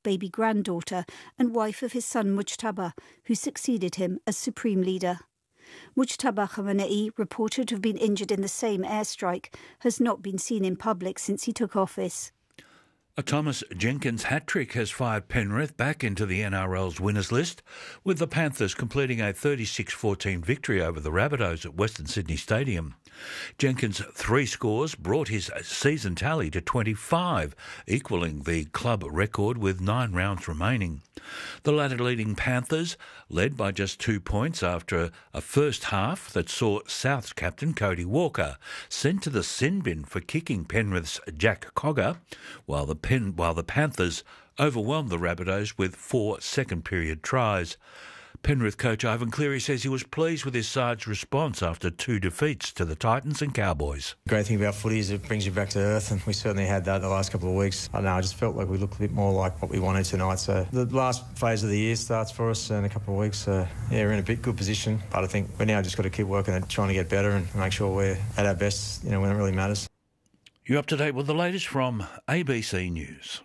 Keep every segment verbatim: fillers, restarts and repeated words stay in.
baby granddaughter and wife of his son Mujtaba, who succeeded him as supreme leader. Mujtaba Khamenei, reported to have been injured in the same airstrike, has not been seen in public since he took office. A Thomas Jenkins hat-trick has fired Penrith back into the N R L's winners list, with the Panthers completing a thirty-six fourteen victory over the Rabbitohs at Western Sydney Stadium. Jenkins' three scores brought his season tally to twenty-five, equalling the club record with nine rounds remaining. The ladder-leading Panthers led by just two points after a first half that saw South's captain Cody Walker sent to the sin bin for kicking Penrith's Jack Cogger, while the Pen, while the Panthers overwhelmed the Rabbitohs with four second-period tries. Penrith coach Ivan Cleary says he was pleased with his side's response after two defeats to the Titans and Cowboys. The great thing about footy is it brings you back to earth, and we certainly had that the last couple of weeks. I don't know, I just felt like we looked a bit more like what we wanted tonight. So the last phase of the year starts for us in a couple of weeks. So yeah, we're in a bit good position, but I think we now just got to keep working at trying to get better and make sure we're at our best, you know, when it really matters. You're up to date with the latest from A B C News.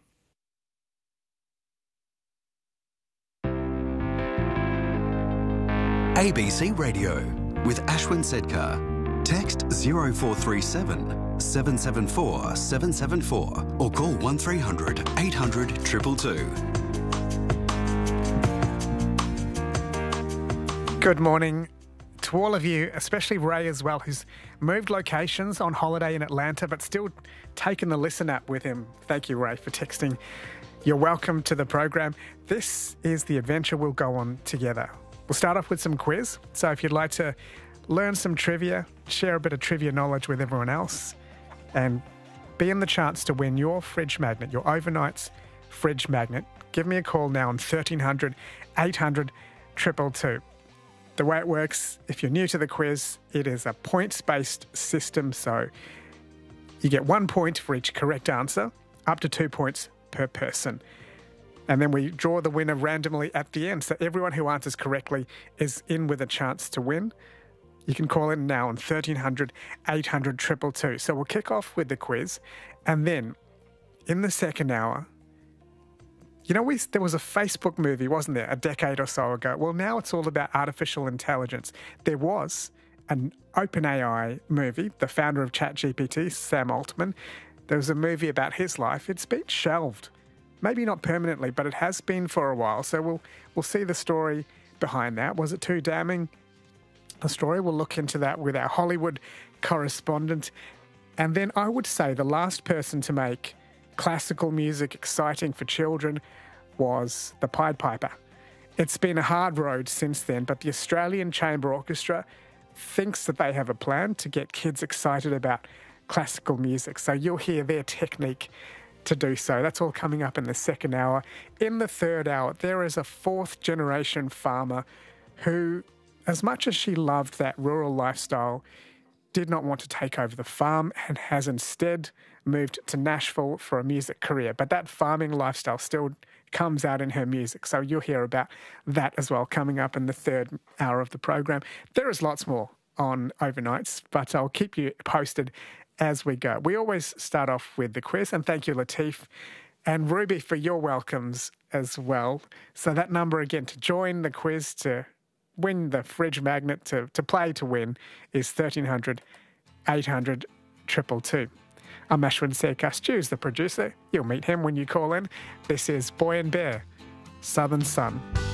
A B C Radio with Ashwin Sedkar. Text zero four three seven, seven seven four, seven seven four or call one three hundred, eight hundred, two two two. Good morning to all of you, especially Ray as well, who's moved locations on holiday in Atlanta but still taken the Listen app with him. Thank you, Ray, for texting. You're welcome to the program. This is the adventure we'll go on together. We'll start off with some quiz. So if you'd like to learn some trivia, share a bit of trivia knowledge with everyone else, and be in the chance to win your fridge magnet, your overnight's fridge magnet, give me a call now on thirteen hundred, eight hundred, two two two. The way it works, if you're new to the quiz, it is a points-based system. So you get one point for each correct answer, up to two points per person. And then we draw the winner randomly at the end. So everyone who answers correctly is in with a chance to win. You can call in now on thirteen hundred, eight hundred, two two two. So we'll kick off with the quiz. And then in the second hour, you know, we, there was a Facebook movie, wasn't there, a decade or so ago? Well, now it's all about artificial intelligence. There was an OpenAI movie, the founder of ChatGPT, Sam Altman. There was a movie about his life. It's been shelved. Maybe not permanently, but it has been for a while. So we'll we'll see the story behind that. Was it too damning? A story. We'll look into that with our Hollywood correspondent. And then I would say the last person to make classical music exciting for children was the Pied Piper. It's been a hard road since then, but the Australian Chamber Orchestra thinks that they have a plan to get kids excited about classical music. So you'll hear their technique to do so. That's all coming up in the second hour. In the third hour, there is a fourth generation farmer who, as much as she loved that rural lifestyle, did not want to take over the farm and has instead moved to Nashville for a music career. But that farming lifestyle still comes out in her music. So you'll hear about that as well coming up in the third hour of the program. There is lots more on overnights, but I'll keep you posted as we go. We always start off with the quiz, and thank you, Latif and Ruby, for your welcomes as well. So that number again to join the quiz, to win the fridge magnet, to, to play to win, is thirteen hundred, eight hundred, two two two. I'm Ashwin Sedkar, Stu's the producer. You'll meet him when you call in. This is Boy and Bear, Southern Sun.